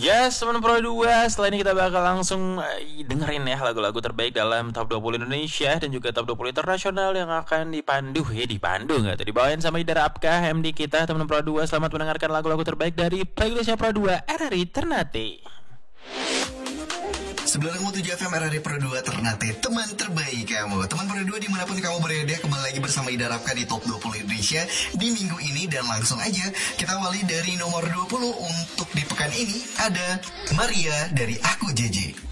Yes, teman Pro 2. Setelah ini kita bakal langsung dengerin ya lagu-lagu terbaik dalam Top 20 Indonesia dan juga Top 20 internasional yang akan dipandu nggak tuh, dibawain sama Idara Apkah MD kita, teman Pro 2. Selamat mendengarkan lagu-lagu terbaik dari playlistnya Pro 2 RRI Ternate. 97 FM RRI Pro 2 Ternate, teman terbaik kamu. Teman Pro 2 dimanapun kamu berada, kembali lagi bersama Idara Apkah di Top 20 Indonesia di minggu ini. Dan langsung aja kita awali dari nomor 20. Untuk di pekan ini ada Maria dari Aku JJ.